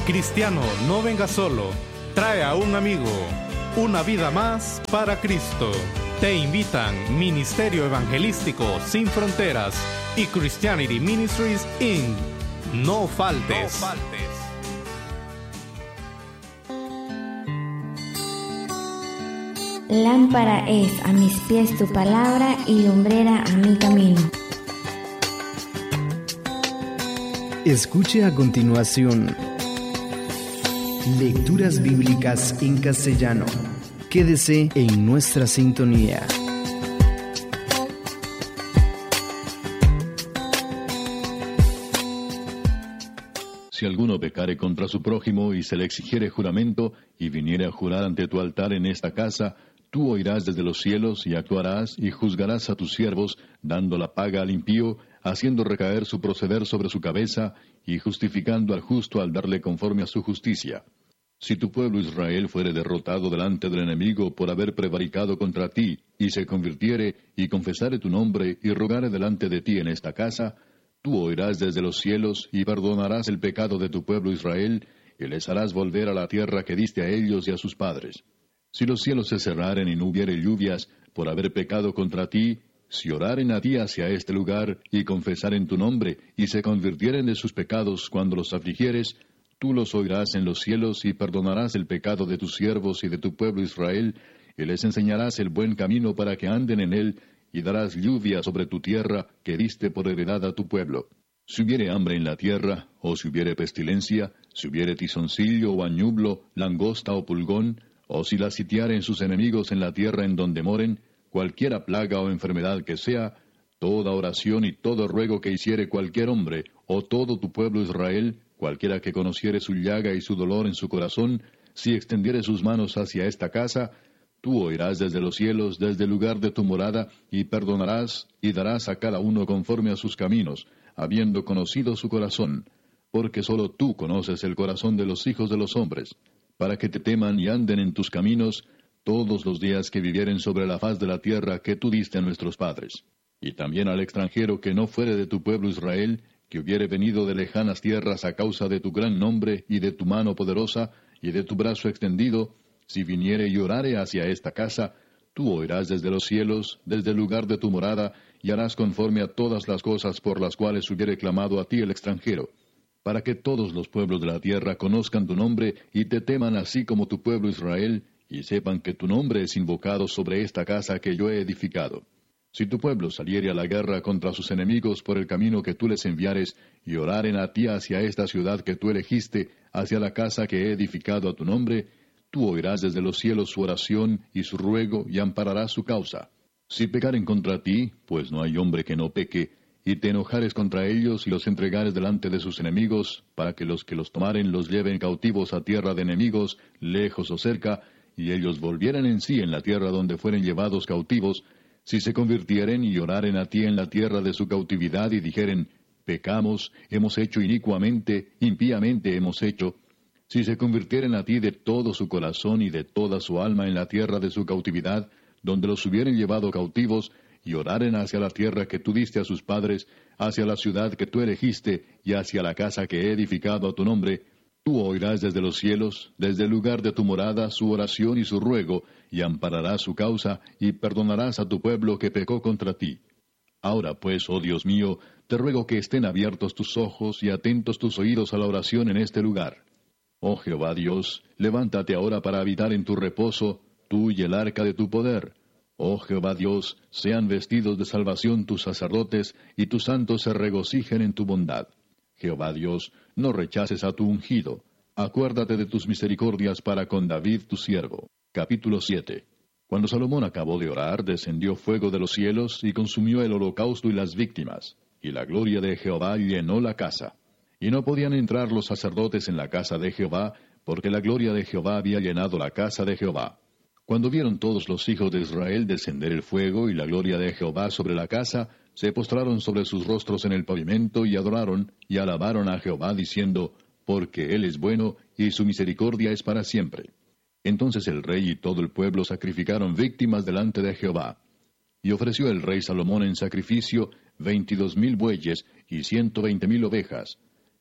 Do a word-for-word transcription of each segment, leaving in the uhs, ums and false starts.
Cristiano, no venga solo, trae a un amigo. Una vida más para Cristo. Te invitan Ministerio Evangelístico Sin Fronteras y Christianity Ministries incorporated. No faltes. No faltes. Lámpara es a mis pies tu palabra y lumbrera a mi camino. Escuche a continuación lecturas bíblicas en castellano. Quédese en nuestra sintonía. Si alguno pecare contra su prójimo y se le exigiere juramento y viniere a jurar ante tu altar en esta casa, tú oirás desde los cielos y actuarás y juzgarás a tus siervos, dando la paga al impío, haciendo recaer su proceder sobre su cabeza y justificando al justo al darle conforme a su justicia. Si tu pueblo Israel fuere derrotado delante del enemigo por haber prevaricado contra ti, y se convirtiere y confesare tu nombre y rogare delante de ti en esta casa, tú oirás desde los cielos y perdonarás el pecado de tu pueblo Israel, y les harás volver a la tierra que diste a ellos y a sus padres. Si los cielos se cerraren y no hubiere lluvias por haber pecado contra ti, si oraren a ti hacia este lugar y confesaren tu nombre y se convirtieren de sus pecados cuando los afligieres, tú los oirás en los cielos y perdonarás el pecado de tus siervos y de tu pueblo Israel, y les enseñarás el buen camino para que anden en él, y darás lluvia sobre tu tierra que diste por heredad a tu pueblo. Si hubiere hambre en la tierra, o si hubiere pestilencia, si hubiere tizoncillo o añublo, langosta o pulgón, o si la sitiaren sus enemigos en la tierra en donde moren, cualquiera plaga o enfermedad que sea, toda oración y todo ruego que hiciere cualquier hombre, o todo tu pueblo Israel, cualquiera que conociere su llaga y su dolor en su corazón, si extendiere sus manos hacia esta casa, tú oirás desde los cielos, desde el lugar de tu morada, y perdonarás, y darás a cada uno conforme a sus caminos, habiendo conocido su corazón, porque sólo tú conoces el corazón de los hijos de los hombres, para que te teman y anden en tus caminos todos los días que vivieren sobre la faz de la tierra que tú diste a nuestros padres. Y también al extranjero que no fuere de tu pueblo Israel, que hubiere venido de lejanas tierras a causa de tu gran nombre y de tu mano poderosa y de tu brazo extendido, si viniere y orare hacia esta casa, tú oirás desde los cielos, desde el lugar de tu morada, y harás conforme a todas las cosas por las cuales hubiere clamado a ti el extranjero, para que todos los pueblos de la tierra conozcan tu nombre y te teman así como tu pueblo Israel, y sepan que tu nombre es invocado sobre esta casa que yo he edificado. Si tu pueblo saliere a la guerra contra sus enemigos por el camino que tú les enviares, y oraren a ti hacia esta ciudad que tú elegiste, hacia la casa que he edificado a tu nombre, tú oirás desde los cielos su oración y su ruego, y ampararás su causa. Si pecaren contra ti, pues no hay hombre que no peque, y te enojares contra ellos y los entregares delante de sus enemigos, para que los que los tomaren los lleven cautivos a tierra de enemigos, lejos o cerca, y ellos volvieran en sí en la tierra donde fueren llevados cautivos, si se convirtieren y oraren a ti en la tierra de su cautividad y dijeren, pecamos, hemos hecho inicuamente, impíamente hemos hecho, si se convirtieren a ti de todo su corazón y de toda su alma en la tierra de su cautividad, donde los hubieren llevado cautivos, y oraren hacia la tierra que tú diste a sus padres, hacia la ciudad que tú elegiste, y hacia la casa que he edificado a tu nombre, tú oirás desde los cielos, desde el lugar de tu morada, su oración y su ruego, y ampararás su causa, y perdonarás a tu pueblo que pecó contra ti. Ahora pues, oh Dios mío, te ruego que estén abiertos tus ojos y atentos tus oídos a la oración en este lugar. Oh Jehová Dios, levántate ahora para habitar en tu reposo, tú y el arca de tu poder. Oh Jehová Dios, sean vestidos de salvación tus sacerdotes, y tus santos se regocijen en tu bondad. Jehová Dios, no rechaces a tu ungido. Acuérdate de tus misericordias para con David tu siervo. Capítulo siete. Cuando Salomón acabó de orar, descendió fuego de los cielos, y consumió el holocausto y las víctimas, y la gloria de Jehová llenó la casa. Y no podían entrar los sacerdotes en la casa de Jehová, porque la gloria de Jehová había llenado la casa de Jehová. Cuando vieron todos los hijos de Israel descender el fuego y la gloria de Jehová sobre la casa, se postraron sobre sus rostros en el pavimento y adoraron y alabaron a Jehová, diciendo, porque Él es bueno y su misericordia es para siempre. Entonces el rey y todo el pueblo sacrificaron víctimas delante de Jehová. Y ofreció el rey Salomón en sacrificio veintidós mil bueyes y ciento veinte mil ovejas.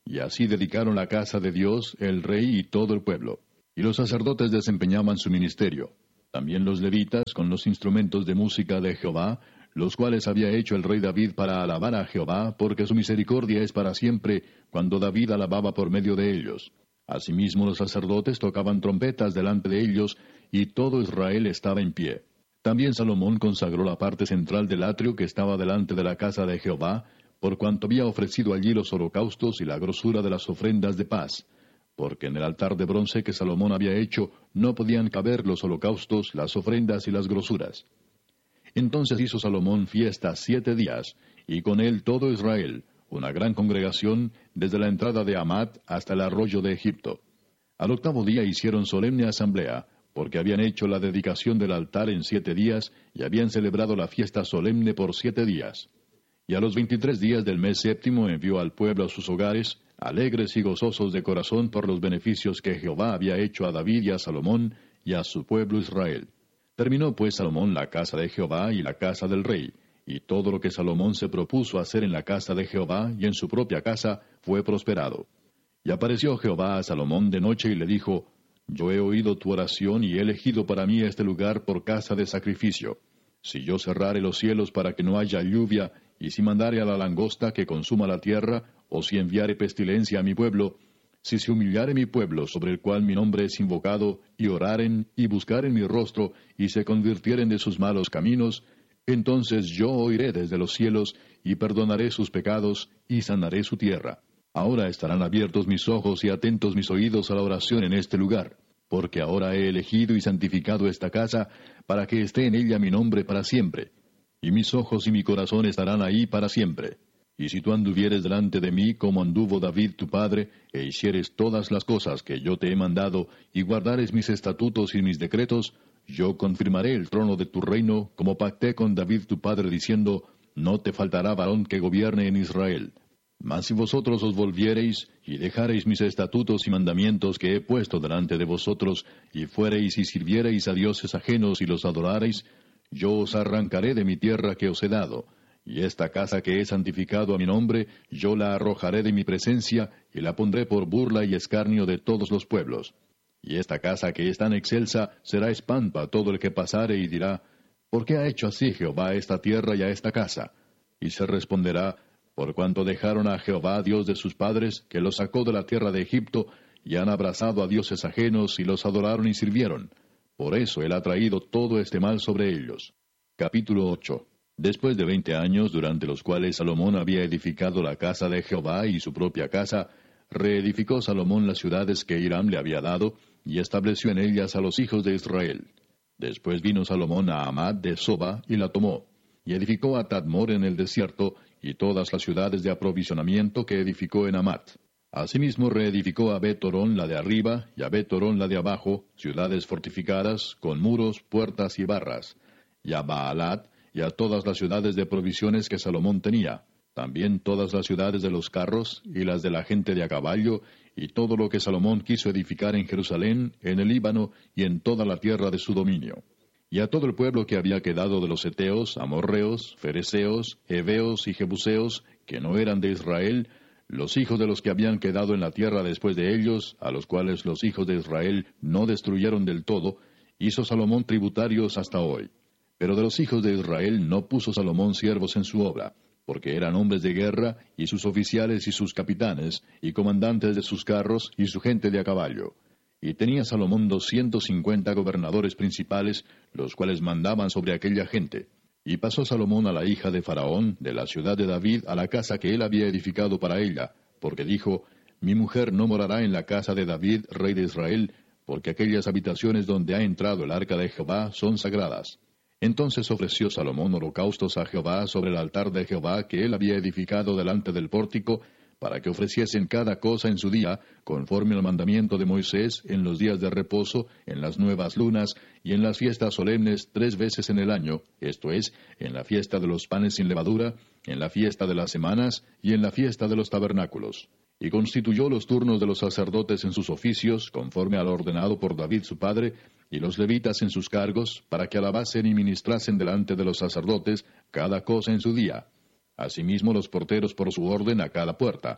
Y así dedicaron la casa de Dios, el rey y todo el pueblo. Y los sacerdotes desempeñaban su ministerio. También los levitas con los instrumentos de música de Jehová, los cuales había hecho el rey David para alabar a Jehová, porque su misericordia es para siempre, cuando David alababa por medio de ellos. Asimismo los sacerdotes tocaban trompetas delante de ellos, y todo Israel estaba en pie. También Salomón consagró la parte central del atrio que estaba delante de la casa de Jehová, por cuanto había ofrecido allí los holocaustos y la grosura de las ofrendas de paz, porque en el altar de bronce que Salomón había hecho no podían caber los holocaustos, las ofrendas y las grosuras. Entonces hizo Salomón fiesta siete días, y con él todo Israel, una gran congregación, desde la entrada de Amat hasta el arroyo de Egipto. Al octavo día hicieron solemne asamblea, porque habían hecho la dedicación del altar en siete días, y habían celebrado la fiesta solemne por siete días. Y a los veintitrés días del mes séptimo envió al pueblo a sus hogares, alegres y gozosos de corazón por los beneficios que Jehová había hecho a David y a Salomón y a su pueblo Israel. Terminó pues Salomón la casa de Jehová y la casa del rey, y todo lo que Salomón se propuso hacer en la casa de Jehová y en su propia casa fue prosperado. Y apareció Jehová a Salomón de noche y le dijo, Yo he oído tu oración y he elegido para mí este lugar por casa de sacrificio. Si yo cerrare los cielos para que no haya lluvia, y si mandare a la langosta que consuma la tierra, o si enviare pestilencia a mi pueblo, si se humillare mi pueblo sobre el cual mi nombre es invocado, y oraren, y buscaren mi rostro, y se convirtieren de sus malos caminos, entonces yo oiré desde los cielos, y perdonaré sus pecados, y sanaré su tierra. Ahora estarán abiertos mis ojos y atentos mis oídos a la oración en este lugar, porque ahora he elegido y santificado esta casa, para que esté en ella mi nombre para siempre. Y mis ojos y mi corazón estarán ahí para siempre. Y si tú anduvieres delante de mí como anduvo David tu padre, e hicieres todas las cosas que yo te he mandado, y guardares mis estatutos y mis decretos, yo confirmaré el trono de tu reino, como pacté con David tu padre, diciendo, no te faltará varón que gobierne en Israel. Mas si vosotros os volviereis, y dejareis mis estatutos y mandamientos que he puesto delante de vosotros, y fuereis y sirviereis a dioses ajenos y los adorareis, yo os arrancaré de mi tierra que os he dado, y esta casa que he santificado a mi nombre, yo la arrojaré de mi presencia, y la pondré por burla y escarnio de todos los pueblos. Y esta casa que es tan excelsa será espanto a todo el que pasare y dirá, ¿por qué ha hecho así Jehová a esta tierra y a esta casa? Y se responderá, por cuanto dejaron a Jehová Dios de sus padres, que los sacó de la tierra de Egipto, y han abrazado a dioses ajenos, y los adoraron y sirvieron. Por eso él ha traído todo este mal sobre ellos. Capítulo ocho. Después de veinte años, durante los cuales Salomón había edificado la casa de Jehová y su propia casa, reedificó Salomón las ciudades que Hiram le había dado, y estableció en ellas a los hijos de Israel. Después vino Salomón a Amad de Soba, y la tomó, y edificó a Tadmor en el desierto, y todas las ciudades de aprovisionamiento que edificó en Amat. Asimismo reedificó a Bet-Orón la de arriba, y a Bet-Orón la de abajo, ciudades fortificadas, con muros, puertas y barras, y a Baalat, y a todas las ciudades de provisiones que Salomón tenía, también todas las ciudades de los carros, y las de la gente de a caballo, y todo lo que Salomón quiso edificar en Jerusalén, en el Líbano, y en toda la tierra de su dominio. Y a todo el pueblo que había quedado de los heteos, amorreos, fereceos, heveos y jebuseos, que no eran de Israel, los hijos de los que habían quedado en la tierra después de ellos, a los cuales los hijos de Israel no destruyeron del todo, hizo Salomón tributarios hasta hoy. Pero de los hijos de Israel no puso Salomón siervos en su obra, porque eran hombres de guerra, y sus oficiales y sus capitanes, y comandantes de sus carros, y su gente de a caballo. Y tenía Salomón doscientos cincuenta gobernadores principales, los cuales mandaban sobre aquella gente. Y pasó Salomón a la hija de Faraón, de la ciudad de David, a la casa que él había edificado para ella, porque dijo, mi mujer no morará en la casa de David, rey de Israel, porque aquellas habitaciones donde ha entrado el arca de Jehová son sagradas. Entonces ofreció Salomón holocaustos a Jehová sobre el altar de Jehová que él había edificado delante del pórtico, para que ofreciesen cada cosa en su día, conforme al mandamiento de Moisés, en los días de reposo, en las nuevas lunas, y en las fiestas solemnes tres veces en el año, esto es, en la fiesta de los panes sin levadura, en la fiesta de las semanas, y en la fiesta de los tabernáculos. Y constituyó los turnos de los sacerdotes en sus oficios, conforme a lo ordenado por David su padre, y los levitas en sus cargos, para que alabasen y ministrasen delante de los sacerdotes, cada cosa en su día. Asimismo los porteros por su orden a cada puerta,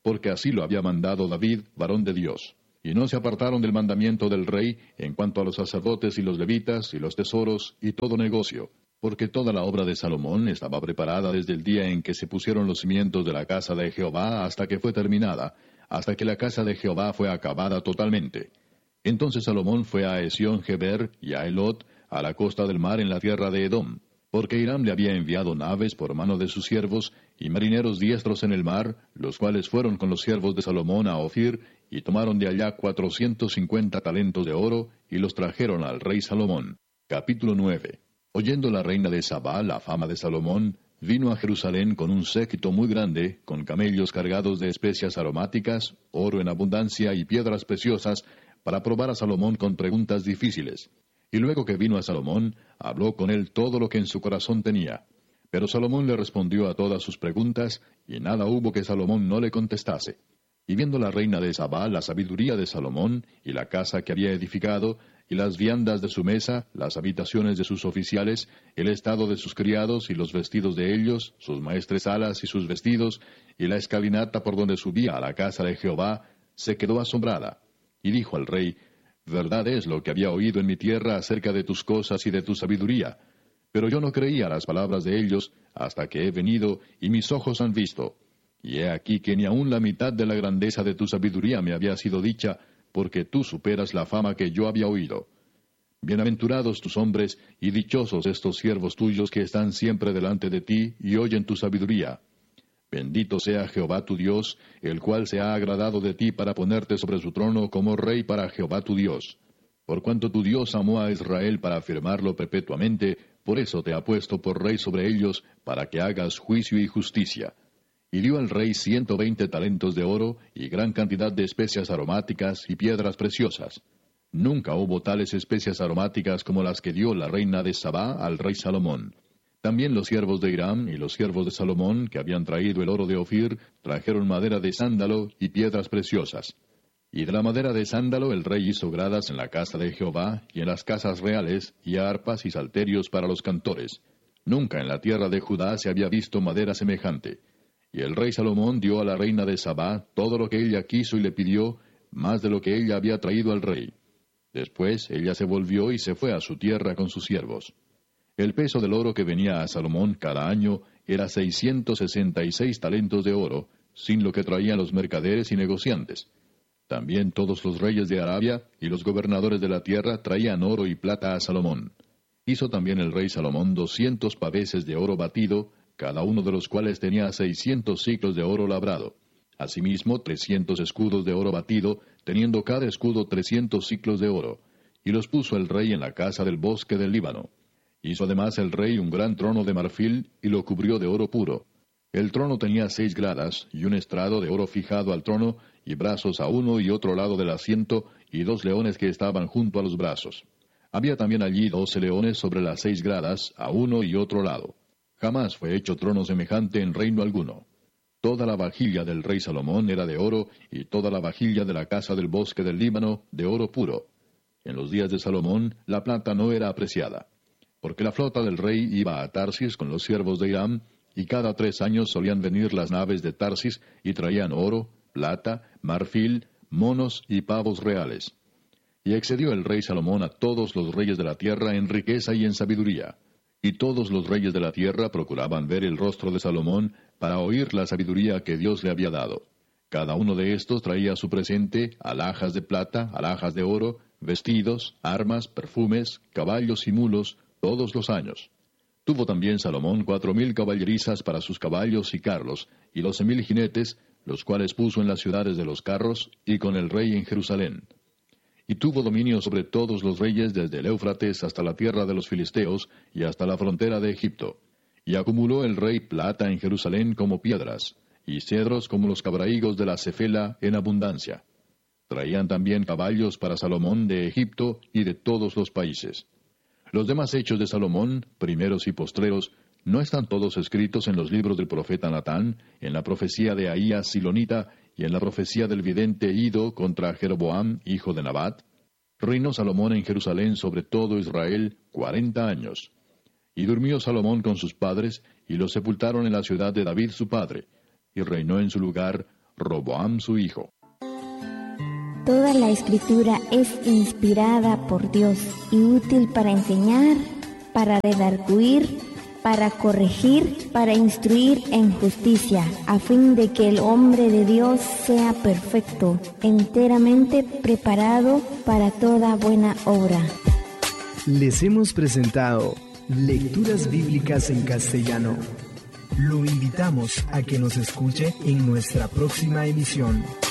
porque así lo había mandado David, varón de Dios. Y no se apartaron del mandamiento del rey en cuanto a los sacerdotes y los levitas y los tesoros y todo negocio, porque toda la obra de Salomón estaba preparada desde el día en que se pusieron los cimientos de la casa de Jehová hasta que fue terminada, hasta que la casa de Jehová fue acabada totalmente. Entonces Salomón fue a Esión-Geber y a Elot, a la costa del mar en la tierra de Edom, porque Hiram le había enviado naves por mano de sus siervos y marineros diestros en el mar, los cuales fueron con los siervos de Salomón a Ofir y tomaron de allá cuatrocientos cincuenta talentos de oro y los trajeron al rey Salomón. Capítulo nueve. Oyendo la reina de Sabá la fama de Salomón, vino a Jerusalén con un séquito muy grande, con camellos cargados de especias aromáticas, oro en abundancia y piedras preciosas, para probar a Salomón con preguntas difíciles. Y luego que vino a Salomón, habló con él todo lo que en su corazón tenía. Pero Salomón le respondió a todas sus preguntas, y nada hubo que Salomón no le contestase. Y viendo la reina de Sabá la sabiduría de Salomón, y la casa que había edificado, y las viandas de su mesa, las habitaciones de sus oficiales, el estado de sus criados y los vestidos de ellos, sus maestresalas y sus vestidos, y la escalinata por donde subía a la casa de Jehová, se quedó asombrada. Y dijo al rey: Verdad es lo que había oído en mi tierra acerca de tus cosas y de tu sabiduría. Pero yo no creía las palabras de ellos hasta que he venido y mis ojos han visto. Y he aquí que ni aun la mitad de la grandeza de tu sabiduría me había sido dicha, porque tú superas la fama que yo había oído. Bienaventurados tus hombres y dichosos estos siervos tuyos que están siempre delante de ti y oyen tu sabiduría. Bendito sea Jehová tu Dios, el cual se ha agradado de ti para ponerte sobre su trono como rey para Jehová tu Dios. Por cuanto tu Dios amó a Israel para afirmarlo perpetuamente, por eso te ha puesto por rey sobre ellos, para que hagas juicio y justicia. Y dio al rey ciento veinte talentos de oro, y gran cantidad de especias aromáticas y piedras preciosas. Nunca hubo tales especias aromáticas como las que dio la reina de Sabá al rey Salomón. También los siervos de Hiram y los siervos de Salomón, que habían traído el oro de Ofir, trajeron madera de sándalo y piedras preciosas. Y de la madera de sándalo el rey hizo gradas en la casa de Jehová y en las casas reales, y arpas y salterios para los cantores. Nunca en la tierra de Judá se había visto madera semejante. Y el rey Salomón dio a la reina de Sabá todo lo que ella quiso y le pidió, más de lo que ella había traído al rey. Después ella se volvió y se fue a su tierra con sus siervos. El peso del oro que venía a Salomón cada año era seiscientos sesenta y seis talentos de oro, sin lo que traían los mercaderes y negociantes. También todos los reyes de Arabia y los gobernadores de la tierra traían oro y plata a Salomón. Hizo también el rey Salomón doscientos paveses de oro batido, cada uno de los cuales tenía seiscientos siclos de oro labrado. Asimismo, trescientos escudos de oro batido, teniendo cada escudo trescientos siclos de oro. Y los puso el rey en la casa del bosque del Líbano. Hizo además el rey un gran trono de marfil, y lo cubrió de oro puro. El trono tenía seis gradas, y un estrado de oro fijado al trono, y brazos a uno y otro lado del asiento, y dos leones que estaban junto a los brazos. Había también allí doce leones sobre las seis gradas, a uno y otro lado. Jamás fue hecho trono semejante en reino alguno. Toda la vajilla del rey Salomón era de oro, y toda la vajilla de la casa del bosque del Líbano de oro puro. En los días de Salomón, la plata no era apreciada. Porque la flota del rey iba a Tarsis con los siervos de Hiram, y cada tres años solían venir las naves de Tarsis, y traían oro, plata, marfil, monos y pavos reales. Y excedió el rey Salomón a todos los reyes de la tierra en riqueza y en sabiduría. Y todos los reyes de la tierra procuraban ver el rostro de Salomón para oír la sabiduría que Dios le había dado. Cada uno de estos traía a su presente alhajas de plata, alhajas de oro, vestidos, armas, perfumes, caballos y mulos, todos los años. Tuvo también Salomón cuatro mil caballerizas para sus caballos y carros, y doce mil jinetes, los cuales puso en las ciudades de los carros, y con el rey en Jerusalén. Y tuvo dominio sobre todos los reyes desde el Éufrates hasta la tierra de los filisteos, y hasta la frontera de Egipto. Y acumuló el rey plata en Jerusalén como piedras, y cedros como los cabraigos de la Cefela en abundancia. Traían también caballos para Salomón de Egipto y de todos los países. Los demás hechos de Salomón, primeros y postreros, ¿no están todos escritos en los libros del profeta Natán, en la profecía de Ahías Silonita, y en la profecía del vidente Ido contra Jeroboam, hijo de Nabat? Reinó Salomón en Jerusalén sobre todo Israel cuarenta años. Y durmió Salomón con sus padres, y los sepultaron en la ciudad de David su padre, y reinó en su lugar Roboam su hijo. Toda la Escritura es inspirada por Dios y útil para enseñar, para redarguir, para corregir, para instruir en justicia, a fin de que el hombre de Dios sea perfecto, enteramente preparado para toda buena obra. Les hemos presentado Lecturas Bíblicas en Castellano. Lo invitamos a que nos escuche en nuestra próxima emisión.